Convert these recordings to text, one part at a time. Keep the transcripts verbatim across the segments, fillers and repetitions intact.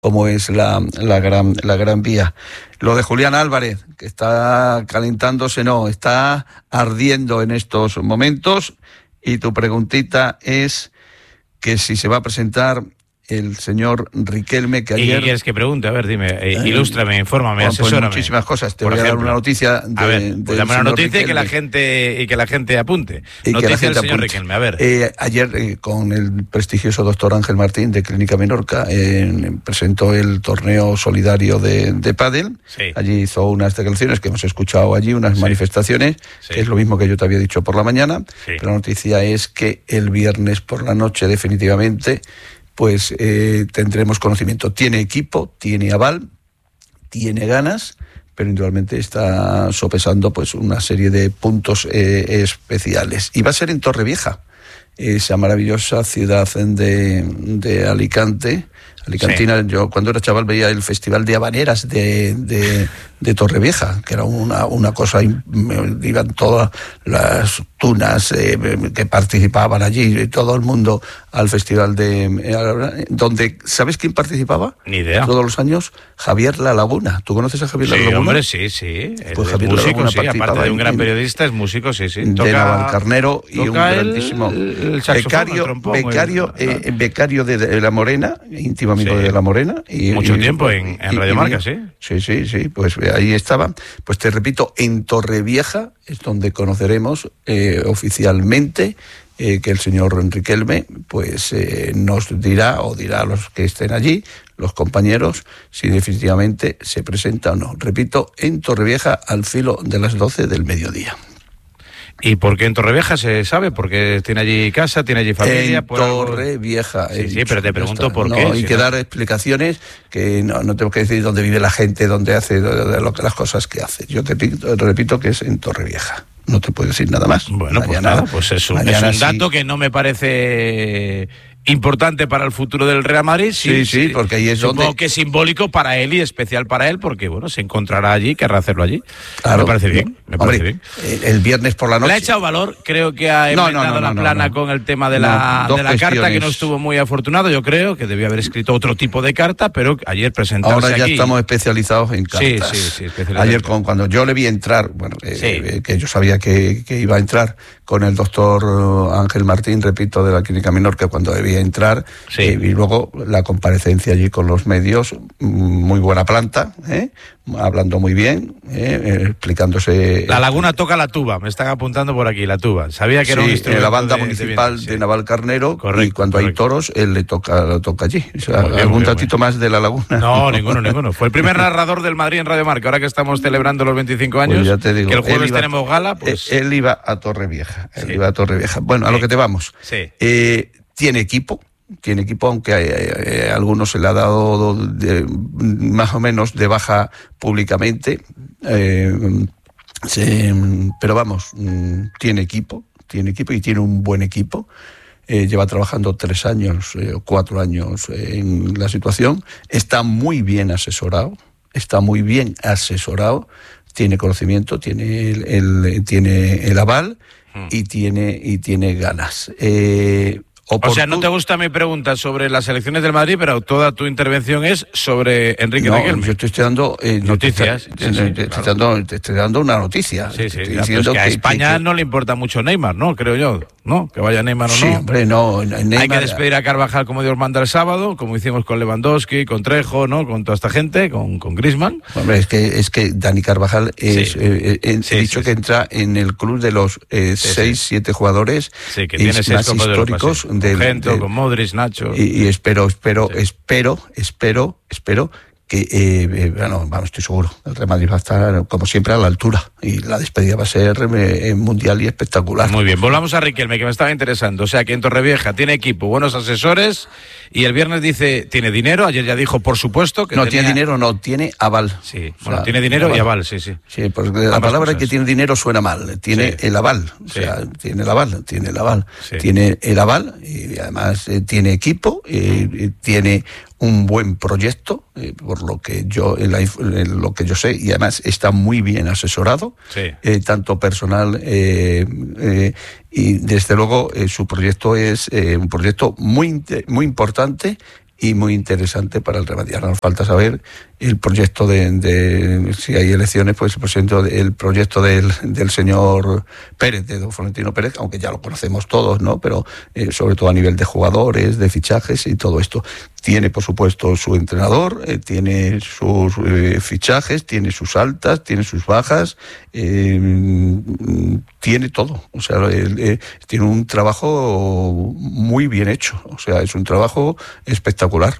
como es la, la, gran, la Gran Vía. Lo de Julián Álvarez, que está calentándose, no, está ardiendo en estos momentos, y tu preguntita es que si se va a presentar el señor Riquelme, que ayer... ¿Y quieres que pregunte? A ver, dime, eh, eh, ilústrame, infórmame, bueno, asesórame. Pues muchísimas cosas. Te Por voy ejemplo, a dar una noticia de, a ver, pues dame una noticia y que la gente y que la gente apunte. Y noticia que la gente del señor apunte. Riquelme, a ver. Eh, ayer, eh, con el prestigioso doctor Ángel Martín de Clínica Menorca, eh, presentó el torneo solidario de, de pádel. Sí. Allí hizo unas declaraciones que hemos escuchado allí, unas Sí. manifestaciones, Sí. que es lo mismo que yo te había dicho por la mañana. Sí. Pero la noticia es que el viernes por la noche, definitivamente, pues eh, tendremos conocimiento. Tiene equipo, tiene aval, tiene ganas, pero indudablemente está sopesando pues una serie de puntos eh, especiales. Y va a ser en Torrevieja, esa maravillosa ciudad de, de Alicante, alicantina. Sí. Yo cuando era chaval veía el Festival de Habaneras de, de, de Torrevieja, que era una, una cosa, iban todas las tunas eh, que participaban allí, todo el mundo al festival de... Eh, donde, ¿sabes quién participaba? Ni idea. Todos los años, Javier La Laguna. ¿Tú conoces a Javier sí, La Laguna? Hombre, sí, sí. Pues el Javier músico, La Laguna sí, aparte de un gran periodista, es músico, sí, sí. Toca, de Navalcarnero y un grandísimo el, el becario, trompón, becario, el, eh, becario de, de La Morena, íntimo amigo sí. de La Morena. Y, Mucho y, tiempo en, en Radio Marca, ¿sí? Sí, sí, sí, pues ahí estaba. Pues te repito, en Torrevieja es donde conoceremos eh, oficialmente eh, que el señor Riquelme pues eh, nos dirá, o dirá a los que estén allí, los compañeros, si definitivamente se presenta o no. Repito, en Torrevieja al filo de las doce del mediodía. ¿Y por qué en Torrevieja se sabe? Porque tiene allí casa, tiene allí familia. En por Torrevieja. Algo... Sí, sí, pero te pregunto está. por no, qué. Hay si que no... dar explicaciones, que no, no tengo que decir dónde vive la gente, dónde hace, de, de lo que las cosas que hace. Yo te, te repito que es en Torrevieja. No te puedo decir nada más. Bueno, mañana, pues nada, pues es un, es un dato sí. que no me parece importante para el futuro del Real Madrid. Sí, sí, sí, porque ahí es supongo donde... que es simbólico para él y especial para él, porque bueno, se encontrará allí, querrá hacerlo allí. Claro, me parece bien, me hombre, parece bien. El viernes por la noche... Le ha echado valor, creo que ha enmendado no, no, no, la no, plana no. con el tema de la, no, de la carta, que no estuvo muy afortunado, yo creo, que debió haber escrito otro tipo de carta, pero ayer presentarse Ahora ya aquí... estamos especializados en cartas. Sí, sí, sí, especializados. Ayer con, cuando yo le vi entrar, bueno, sí. eh, que yo sabía que, que iba a entrar con el doctor Ángel Martín, repito, de la Clínica Menorca, cuando debía entrar, sí. eh, y luego la comparecencia allí con los medios, muy buena planta, ¿eh? Hablando muy bien, ¿eh? Explicándose... La Laguna toca la tuba, me están apuntando por aquí, la tuba. Sabía que era sí, un instrumento la banda de, municipal de, de, de Navalcarnero, correcto, y cuando correcto. hay toros, él le toca, lo toca allí. O sea, bien, ¿algún bien, ratito bien. más de la Laguna? No, ninguno, ninguno. Fue el primer narrador del Madrid en Radio Marca, ahora que estamos celebrando los veinticinco años, pues ya te digo, que el jueves iba, tenemos gala, pues... Él iba a Torrevieja, él sí. iba a Torrevieja. Bueno, a sí. lo que te vamos. Sí. Eh, tiene equipo, tiene equipo, aunque a, a, a algunos se le ha dado de, más o menos de baja públicamente, eh, se, pero vamos, tiene equipo, tiene equipo y tiene un buen equipo. Eh, lleva trabajando tres años o eh, cuatro años en la situación, está muy bien asesorado, está muy bien asesorado, tiene conocimiento, tiene el, el, tiene el aval hmm. y, tiene, y tiene ganas. Eh, O sea, no te gusta mi pregunta sobre las elecciones del Madrid, pero toda tu intervención es sobre Enrique no, Riquelme. Yo te estoy dando eh, noticias. Te, te, sí, sí, te, claro. te, dando, te estoy dando una noticia. Sí, sí. Te estoy ya, diciendo que a que, España que, que... no le importa mucho Neymar, ¿no? Creo yo, ¿no? Que vaya Neymar o no. Sí, hombre, no. Neymar... Hay que despedir a Carvajal como Dios manda el sábado, como hicimos con Lewandowski, con Trejo, ¿no? Con toda esta gente, con, con Griezmann. Hombre, es que es que Dani Carvajal es, sí. eh, eh, sí, he dicho sí, que sí. entra en el club de los eh, sí, seis, sí. siete jugadores sí, que tiene más históricos de del, Gento, del, con Modric, Nacho. Y, y espero, espero, sí. espero, espero, espero que, eh, eh, bueno, vamos, estoy seguro, el Real Madrid va a estar, como siempre, a la altura, y la despedida va a ser eh, mundial y espectacular. Muy bien, volvamos a Riquelme, que me estaba interesando. O sea, que en Torrevieja tiene equipo, buenos asesores, y el viernes dice, tiene dinero, ayer ya dijo, por supuesto, que No, tenía... tiene dinero, no, tiene aval. Sí, o bueno, sea, tiene dinero aval. y aval, sí, sí. Sí, porque la Ambas palabra cosas. Que tiene dinero suena mal, tiene sí. el aval, o sí. sea, tiene el aval, tiene el aval, sí. tiene el aval, y además eh, tiene equipo, eh, mm. eh, tiene un buen proyecto, eh, por lo que yo en, la, en lo que yo sé, y además está muy bien asesorado, sí. eh, tanto personal eh, eh, y desde luego eh, su proyecto es eh, un proyecto muy muy importante y muy interesante para el Real Madrid. Ahora nos falta saber el proyecto de, de si hay elecciones, pues el proyecto, el proyecto del, del señor Pérez, de don Florentino Pérez, aunque ya lo conocemos todos, ¿no? Pero eh, sobre todo a nivel de jugadores, de fichajes y todo esto. Tiene, por supuesto, su entrenador, eh, tiene sus eh, fichajes, tiene sus altas, tiene sus bajas, eh, tiene todo. O sea, él, eh, tiene un trabajo muy bien hecho. O sea, es un trabajo espectacular.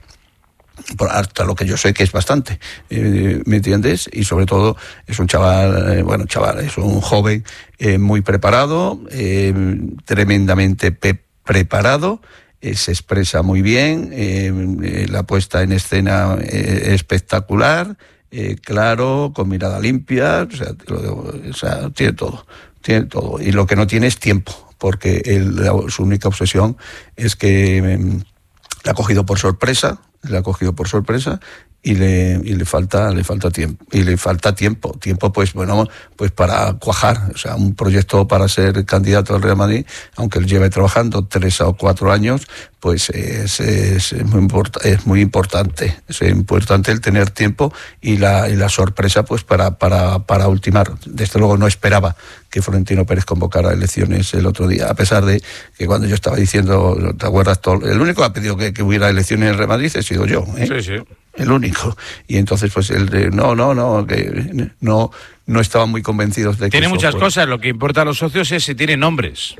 Por hasta lo que yo sé que es bastante, eh, ¿me entiendes? Y sobre todo es un chaval, eh, bueno, chaval, es un joven eh, muy preparado, eh, tremendamente pe- preparado, eh, se expresa muy bien, eh, eh, la puesta en escena eh, espectacular, eh, claro, con mirada limpia, o sea, lo digo, o sea, tiene todo, tiene todo. Y lo que no tiene es tiempo, porque él, la, su única obsesión es que eh, la ha cogido por sorpresa, le ha cogido por sorpresa y le y le falta le falta tiempo y le falta tiempo tiempo pues bueno pues para cuajar. O sea, un proyecto para ser candidato al Real Madrid, aunque él lleve trabajando tres o cuatro años, pues es, es, es muy import- es muy importante es importante el tener tiempo y la y la sorpresa pues para para para ultimar. Desde luego no esperaba que Florentino Pérez convocara elecciones el otro día, a pesar de que cuando yo estaba diciendo, ¿te acuerdas? Todo, el único que ha pedido que, que hubiera elecciones en el Real Madrid he sido yo, ¿eh? Sí, sí. El único. Y entonces, pues, el no, no, no, que no, no estaban muy convencidos de que Tiene eso muchas fuera. cosas, lo que importa a los socios es si tiene nombres.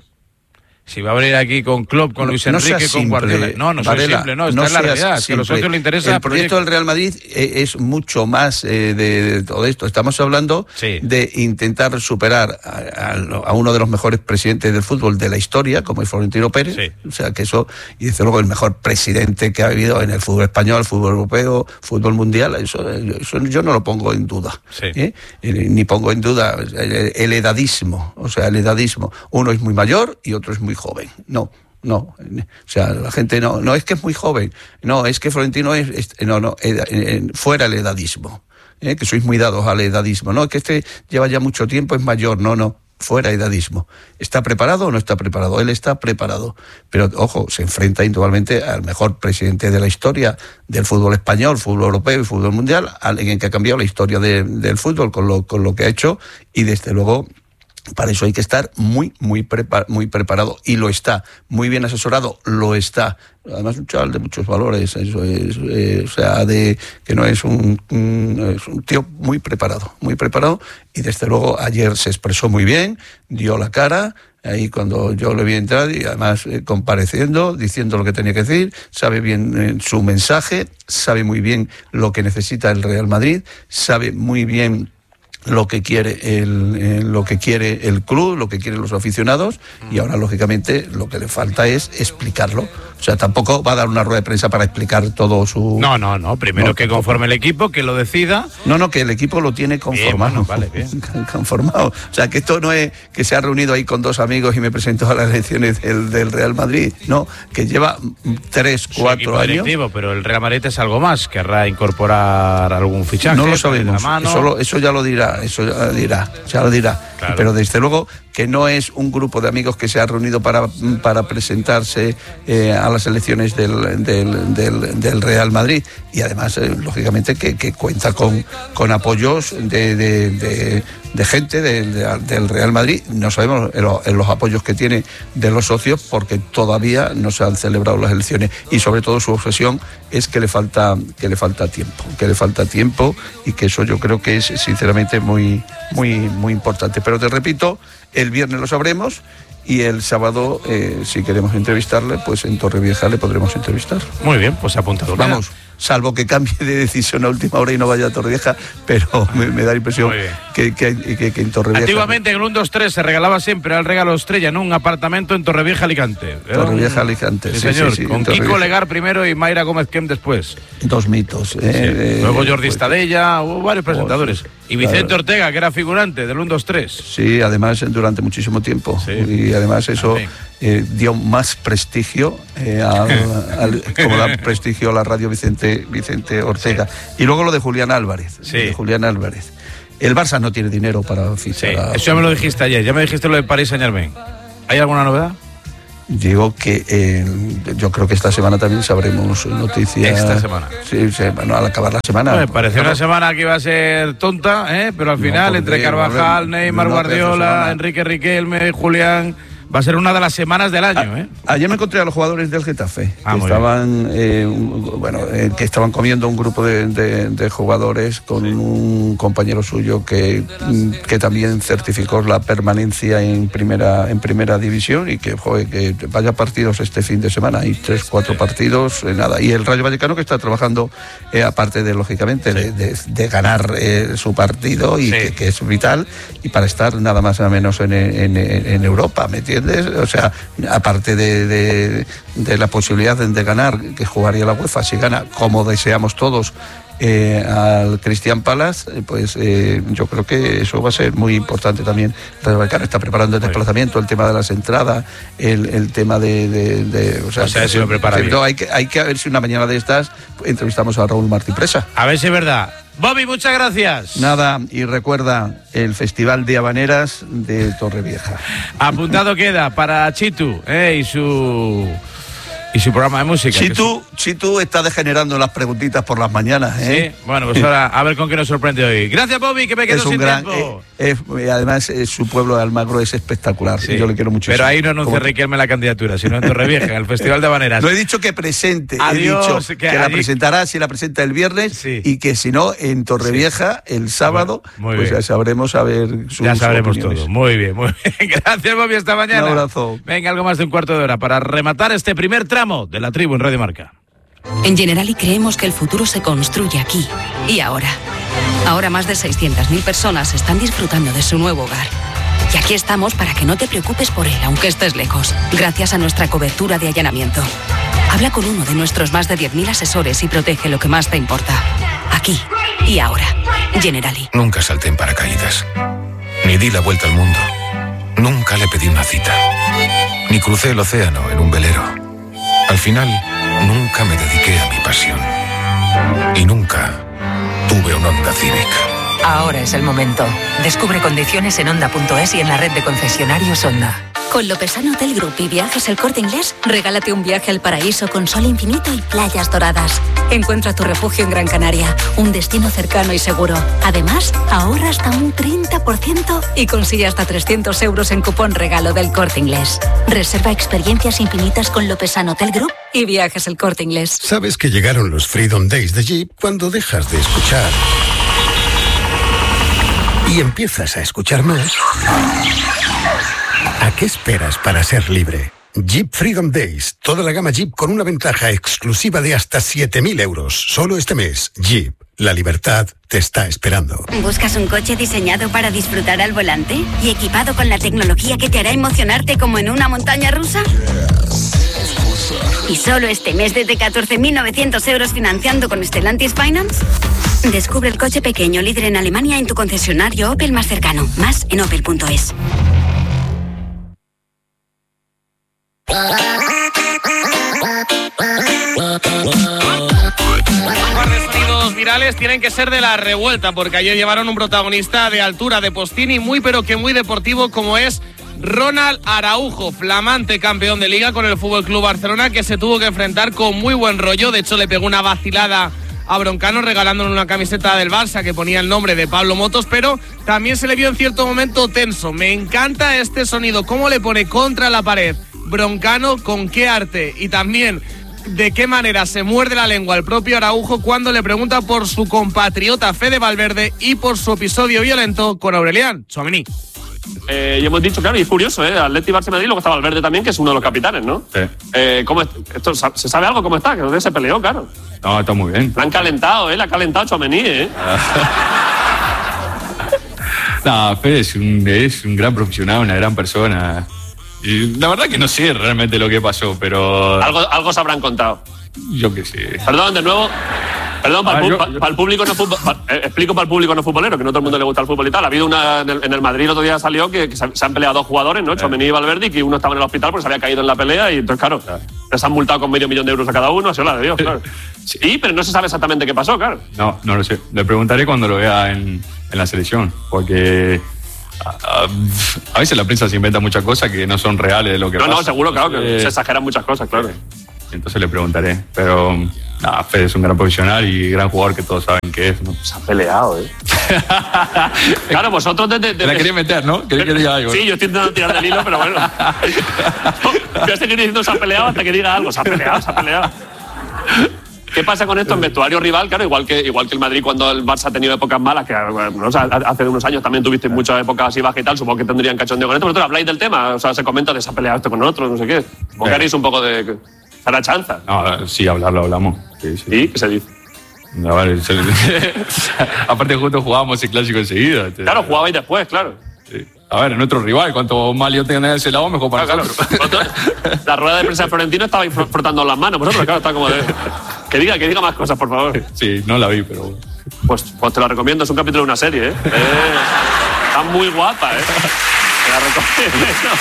Si va a venir aquí con Klopp, con Luis No Enrique, seas con simple, Guardiola. No, no soy Varela, simple, no, esta no es la seas realidad. Es que a los simple. socios les interesa El proyecto del Real Madrid eh, es mucho más eh, de, de todo esto. Estamos hablando Sí. de intentar superar a, a, a uno de los mejores presidentes del fútbol de la historia, como es Florentino Pérez. Sí. O sea, que eso, y desde luego el mejor presidente que ha habido en el fútbol español, fútbol europeo, fútbol mundial, eso, eso yo no lo pongo en duda. Sí. ¿eh? Ni pongo en duda el, el edadismo. O sea, el edadismo. Uno es muy mayor y otro es muy joven. No. No, o sea, la gente no, no es que es muy joven, no, es que Florentino es, es no, no, ed, eh, fuera el edadismo, eh, que sois muy dados al edadismo, no, es que este lleva ya mucho tiempo, es mayor, no, no, fuera edadismo. ¿Está preparado o no está preparado? Él está preparado, pero ojo, se enfrenta indudablemente al mejor presidente de la historia del fútbol español, fútbol europeo y fútbol mundial, alguien que ha cambiado la historia de, del fútbol con lo, con lo que ha hecho, y desde luego para eso hay que estar muy, muy, prepar- muy preparado, y lo está, muy bien asesorado, lo está. Además, un chaval de muchos valores, eso es, eh, o sea, de que no es un, un, es un tío muy preparado, muy preparado, y desde luego ayer se expresó muy bien, dio la cara, ahí cuando yo le vi entrar, y además eh, compareciendo, diciendo lo que tenía que decir, sabe bien eh, su mensaje, sabe muy bien lo que necesita el Real Madrid, sabe muy bien lo que quiere el eh, lo que quiere el club, lo que quieren los aficionados, y ahora lógicamente lo que le falta es explicarlo. O sea, tampoco va a dar una rueda de prensa para explicar todo su... No, no, no, primero No, que tampoco. conforme el equipo, que lo decida. No, no, que el equipo lo tiene conformado. Bien, bueno, vale, bien. Conformado. O sea, que esto no es que se ha reunido ahí con dos amigos y me presentó a las elecciones del, del Real Madrid. No, que lleva tres, Su cuatro equipo años. directivo, pero el Real Madrid es algo más, querrá incorporar algún fichaje. No lo poner la sabemos, mano. eso, lo- eso ya lo dirá, eso ya lo dirá, ya lo dirá. Claro. Pero desde luego que no es un grupo de amigos que se ha reunido para, para presentarse eh, a las elecciones del, del, del, del Real Madrid, y además, eh, lógicamente, que, que cuenta con, con apoyos de, de, de, de gente de, de, del Real Madrid. No sabemos en los, en los apoyos que tiene de los socios, porque todavía no se han celebrado las elecciones, y sobre todo su obsesión es que le falta que le falta tiempo, que le falta tiempo, y que eso yo creo que es sinceramente muy muy muy importante. Pero te repito, el viernes lo sabremos, y el sábado, eh, si queremos entrevistarle, pues en Torrevieja le podremos entrevistar. Muy bien, pues apuntado. Vamos, salvo que cambie de decisión a última hora y no vaya a Torrevieja, pero me, me da la impresión Muy bien. que, que, que, que en Torrevieja... Antiguamente en el uno dos tres se regalaba siempre el regalo estrella en un apartamento en Torrevieja, Alicante. Era Torrevieja, un- Alicante, Sí, sí, señor, sí, sí, con en Kiko Torrevieja. Legar primero y Mayra Gómez Kem después. Dos mitos. eh, Sí. eh, Luego Jordi pues, Estadella, hubo varios presentadores. sí. Y Vicente Claro. Ortega, que era figurante del uno dos tres. Sí, además durante muchísimo tiempo. Sí. Y además eso Amén. eh, dio más prestigio, eh, al, al- como da prestigio a la radio Vicente, Vicente Ortega. Y luego lo de Julián Álvarez. Sí. De Julián Álvarez. El Barça no tiene dinero para Sí, fichar a... eso ya me lo dijiste ayer, ya me dijiste lo de París Saint Germain. ¿Hay alguna novedad? Digo que eh, yo creo que esta semana también sabremos noticias. Esta semana. Sí, sí, bueno, al acabar la semana. Me pareció una semana que iba a ser tonta, ¿eh? Pero al final, no, entre Carvajal, Neymar, no, Guardiola, Enrique Riquelme, Julián, va a ser una de las semanas del año, ¿eh? Ayer me encontré a los jugadores del Getafe, ah, que estaban, eh, bueno, eh, que estaban comiendo un grupo de, de, de jugadores con sí. un compañero suyo que, que también certificó la permanencia en primera, en primera división y que, joder, que vaya partidos este fin de semana. Hay tres, cuatro sí. partidos, eh, nada. Y el Rayo Vallecano que está trabajando, eh, aparte de, lógicamente, sí. de, de, de ganar eh, su partido y sí. que, que es vital, y para estar nada más o menos en, en, en Europa, ¿me entiendes? O sea, aparte de, de, de la posibilidad de, de ganar, que jugaría la UEFA, si gana, como deseamos todos, eh, al Crystal Palace, pues eh, yo creo que eso va a ser muy importante también. Rayo Vallecano está preparando el desplazamiento, el tema de las entradas, el, el tema de... de, de o sea, o sea si lo prepara bien. Hay que, hay que ver si una mañana de estas entrevistamos a Raúl Martí Presa. A ver si es verdad. Bobby, muchas gracias. Nada, y recuerda el Festival de Habaneras de Torrevieja. Apuntado queda para Chitu, eh, y su y su programa de música. Chitu, es... Chitu está degenerando las preguntitas por las mañanas, ¿eh? Sí, bueno, pues ahora a ver con qué nos sorprende hoy. Gracias, Bobby, que me quedo es un sin gran, tiempo. Eh, eh, además, eh, su pueblo de Almagro es espectacular. Sí, yo le quiero mucho. Pero ahí no anuncia Riquelme la candidatura, sino en Torrevieja, en el Festival de Habaneras. No he dicho que presente, Adiós, he dicho que, que la allí... presentará, si la presenta el viernes, sí. y que si no, en Torrevieja, sí. el sábado, muy pues bien. ya sabremos a ver sus Ya sabremos opiniones. todo. Muy bien, muy bien. Gracias, Bobby, hasta mañana. Un abrazo. Venga, algo más de un cuarto de hora para rematar este primer tramo de la tribu en Radio Marca. En Generali creemos que el futuro se construye aquí y ahora. Ahora más de seiscientas mil personas están disfrutando de su nuevo hogar. Y aquí estamos para que no te preocupes por él, aunque estés lejos, gracias a nuestra cobertura de allanamiento. Habla con uno de nuestros más de diez mil asesores y protege lo que más te importa. Aquí y ahora. Generali. Nunca salté en paracaídas. Ni di la vuelta al mundo. Nunca le pedí una cita. Ni crucé el océano en un velero. Al final, nunca me dediqué a mi pasión. Y nunca tuve un Honda Civic. Ahora es el momento. Descubre condiciones en Honda punto es y en la red de concesionarios Honda. Con Lopesano Hotel Group y Viajes El Corte Inglés, regálate un viaje al paraíso con sol infinito y playas doradas. Encuentra tu refugio en Gran Canaria, un destino cercano y seguro. Además, ahorra hasta un treinta por ciento y consigue hasta trescientos euros en cupón regalo del Corte Inglés. Reserva experiencias infinitas con Lopesano Hotel Group y Viajes El Corte Inglés. Sabes que llegaron los Freedom Days de Jeep cuando dejas de escuchar y empiezas a escuchar más. ¿A qué esperas para ser libre? Jeep Freedom Days. Toda la gama Jeep con una ventaja exclusiva de hasta siete mil euros. Solo este mes. Jeep. La libertad te está esperando. ¿Buscas un coche diseñado para disfrutar al volante y equipado con la tecnología que te hará emocionarte como en una montaña rusa? ¿Y solo este mes desde catorce mil novecientos euros financiando con Stellantis Finance? Descubre el coche pequeño líder en Alemania en tu concesionario Opel más cercano. Más en opel punto es. Los virales tienen que ser de la revuelta, porque ayer llevaron un protagonista de altura de Postini, muy pero que muy deportivo, como es Ronald Araujo, flamante campeón de Liga con el F C Barcelona, que se tuvo que enfrentar con muy buen rollo. De hecho, le pegó una vacilada a Broncano regalándole una camiseta del Barça que ponía el nombre de Pablo Motos, pero también se le vio en cierto momento tenso. Me encanta este sonido, cómo le pone contra la pared Broncano, con qué arte y también de qué manera se muerde la lengua el propio Araujo cuando le pregunta por su compatriota Fede Valverde y por su episodio violento con Aurelian Tchouaméni. Eh, y hemos dicho, claro, y es curioso, ¿eh? Atleti, Barça, Madrid, luego está Valverde también, que es uno de los capitanes, ¿no? Sí. Eh, ¿cómo es? Esto, ¿se sabe algo cómo está? Que no se peleó, claro. No, está muy bien. La han calentado, ¿eh? La ha calentado Tchouaméni, ¿eh? No, Fede es un, es un gran profesional, una gran persona. Y la verdad que no sé realmente lo que pasó, pero... Algo, algo se habrán contado. Yo qué sé. Perdón, de nuevo... Perdón, para, ah, el, yo, pa, yo... para el público no fútbol, para, eh, explico para el público no futbolero, que no todo el mundo le gusta el fútbol y tal. Ha habido una en el, en el Madrid el otro día salió que, que se, se han peleado dos jugadores, ¿no? Eh. Tchouaméni y Valverde, y que uno estaba en el hospital porque se había caído en la pelea y entonces, claro, claro. les han multado con medio millón de euros a cada uno, así la de Dios, claro. Sí. Y, pero no se sabe exactamente qué pasó, claro. No, no lo sé. Le preguntaré cuando lo vea en, en la selección, porque A, a veces la prensa se inventa muchas cosas que no son reales de lo que no, pasa. No, no, seguro, claro, que eh, se exageran muchas cosas, claro. Entonces le preguntaré. Pero, nada, Fede es un gran profesional y gran jugador que todos saben que es, ¿no? Se ha peleado, ¿eh? Claro, vosotros desde... Te la quería meter, ¿no? Quería que diga algo. Sí, yo estoy intentando tirar del hilo, pero bueno. Voy a seguir diciendo se ha peleado hasta que diga algo. Se ha peleado, se ha peleado. ¿Qué pasa con esto en vestuario rival? Claro, igual que, igual que el Madrid cuando el Barça ha tenido épocas malas, que bueno, o sea, hace unos años también tuviste muchas épocas así bajas y tal, supongo que tendrían cachondeo con esto, pero tú habláis del tema, o sea, se comenta de se ha peleado esto con otro, no sé qué. Supongo que haréis un poco de... ¿Hará chanza? No, sí, hablarlo hablamos. Sí, sí. ¿Y qué se dice? A ver, se... aparte juntos jugábamos el clásico enseguida. Claro, jugabais después, claro. Sí. A ver, nuestro rival, cuanto más lío tengan de ese lado, mejor para claro, nosotros. Claro. La rueda de prensa de Florentino estaba frotando las manos, vosotros, claro, está como de... Que diga, que diga más cosas, por favor. Sí, no la vi, pero... Pues, pues te la recomiendo, es un capítulo de una serie, ¿eh? eh está muy guapa, ¿eh? Te la recomiendo.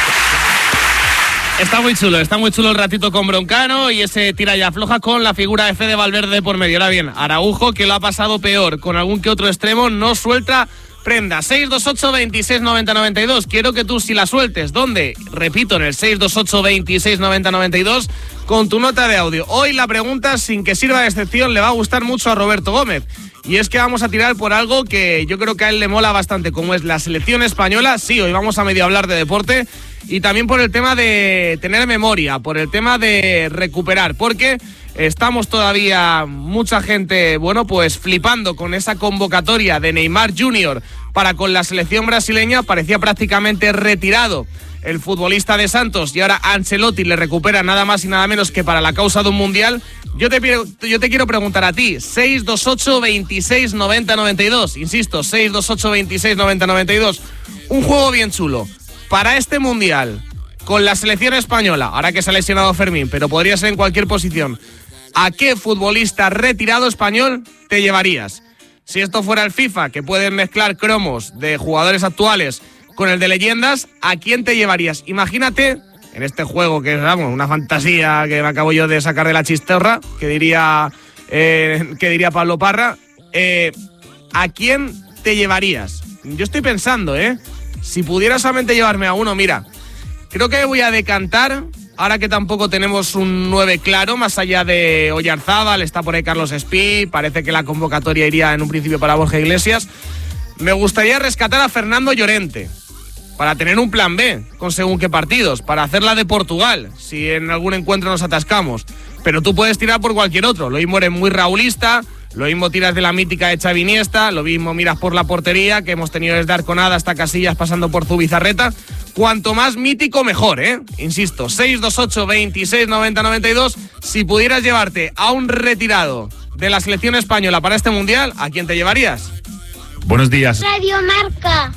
Está muy chulo, está muy chulo el ratito con Broncano y ese tira y afloja con la figura de Fede Valverde por medio. Ahora bien, Araujo, que lo ha pasado peor con algún que otro extremo, no suelta prenda. seis dos ocho, veintiséis noventa, noventa y dos. Quiero que tú sí la sueltes. ¿Dónde? Repito, en el seis dos ocho, veintiséis noventa, noventa y dos con tu nota de audio. Hoy la pregunta, sin que sirva de excepción, le va a gustar mucho a Roberto Gómez. Y es que vamos a tirar por algo que yo creo que a él le mola bastante, como es la selección española. Sí, hoy vamos a medio hablar de deporte y también por el tema de tener memoria, por el tema de recuperar, porque estamos todavía mucha gente, bueno, pues flipando con esa convocatoria de Neymar junior para con la selección brasileña. Parecía prácticamente retirado el futbolista de Santos y ahora Ancelotti le recupera nada más y nada menos que para la causa de un mundial. Yo te, yo te quiero preguntar a ti, seis dos ocho, veintiséis noventa, noventa y dos, insisto, seis dos ocho, veintiséis noventa, noventa y dos, un juego bien chulo para este mundial con la selección española, ahora que se ha lesionado Fermín, pero podría ser en cualquier posición. ¿A qué futbolista retirado español te llevarías? Si esto fuera el FIFA, que pueden mezclar cromos de jugadores actuales con el de leyendas, ¿a quién te llevarías? Imagínate, en este juego que es, vamos, una fantasía que me acabo yo de sacar de la chistorra, que diría, eh, que diría Pablo Parra, eh, ¿a quién te llevarías? Yo estoy pensando, ¿eh? Si pudiera solamente llevarme a uno, mira, creo que voy a decantar, ahora que tampoco tenemos un nueve claro, más allá de Oyarzábal, está por ahí Carlos Espí, parece que la convocatoria iría en un principio para Borja Iglesias. Me gustaría rescatar a Fernando Llorente, para tener un plan B con según qué partidos, para hacerla de Portugal, si en algún encuentro nos atascamos. Pero tú puedes tirar por cualquier otro, lo mismo eres muy raulista, lo mismo tiras de la mítica de Xavi Iniesta, lo mismo miras por la portería, que hemos tenido desde Arconada hasta Casillas pasando por Zubizarreta. Cuanto más mítico, mejor, ¿eh? Insisto, seis dos ocho, veintiséis noventa, noventa y dos, si pudieras llevarte a un retirado de la selección española para este mundial, ¿a quién te llevarías? Buenos días. Radio Marca.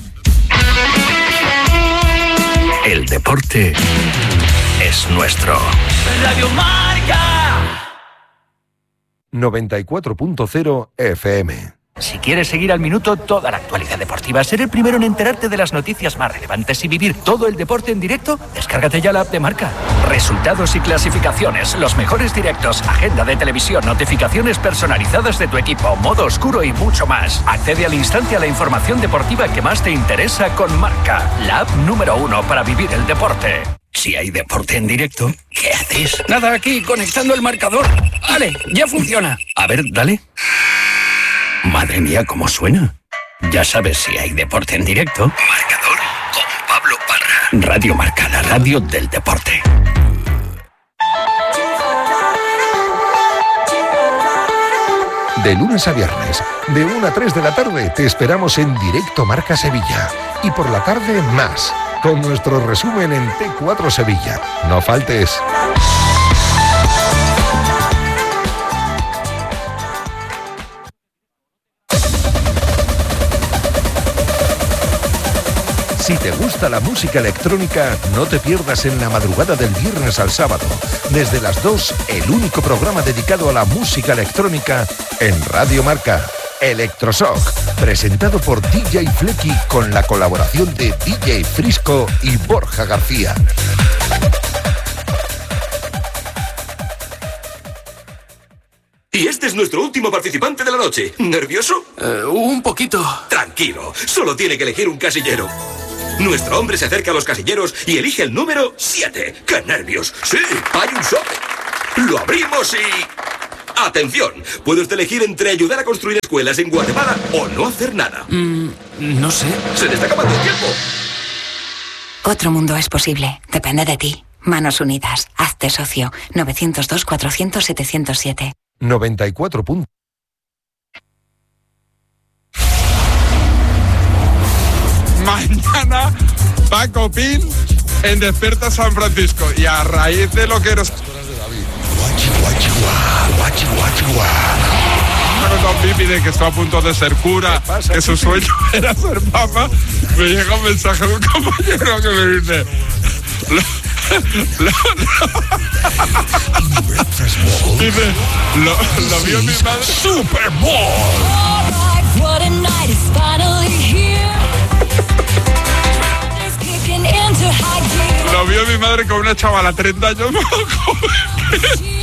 El deporte es nuestro. Radio Marca. noventa y cuatro punto cero F M. Si quieres seguir al minuto toda la actualidad deportiva, ser el primero en enterarte de las noticias más relevantes y vivir todo el deporte en directo, descárgate ya la app de Marca. Resultados y clasificaciones, los mejores directos, agenda de televisión, notificaciones personalizadas de tu equipo, modo oscuro y mucho más. Accede al instante a la información deportiva que más te interesa con Marca, la app número uno para vivir el deporte. Si hay deporte en directo, ¿qué haces? Nada, aquí, conectando el marcador. Vale, ya funciona. A ver, dale. Madre mía, ¿cómo suena? Ya sabes si hay deporte en directo. Marcador con Pablo Parra. Radio Marca, la radio del deporte. De lunes a viernes, de una a tres de la tarde, te esperamos en Directo Marca Sevilla. Y por la tarde, más, con nuestro resumen en T cuatro Sevilla. No faltes. Si te gusta la música electrónica, no te pierdas en la madrugada del viernes al sábado. Desde las dos, el único programa dedicado a la música electrónica en Radio Marca. Electroshock, presentado por D J Flecky con la colaboración de D J Frisco y Borja García. Y este es nuestro último participante de la noche. ¿Nervioso? Uh, un poquito. Tranquilo, solo tiene que elegir un casillero. Nuestro hombre se acerca a los casilleros y elige el número siete. ¡Qué nervios! Sí, hay un sobre. Lo abrimos y... ¡Atención! Puede usted elegir entre ayudar a construir escuelas en Guatemala o no hacer nada. Mm, no sé. ¡Se le está acabando el tiempo! Otro mundo es posible. Depende de ti. Manos Unidas. Hazte socio. nueve cero dos, cuatrocientos, setecientos siete. noventa y cuatro puntos. Mañana, Paco Pin en Despierta San Francisco. Y a raíz de lo que nos... Con Pipi de que está a punto de ser cura, que su sueño era ser papa, me llega un mensaje de un compañero que me dice... Lo, lo, lo, dice, lo, lo vio mi madre. Super Bowl. Lo vio mi madre con una chavala treinta años.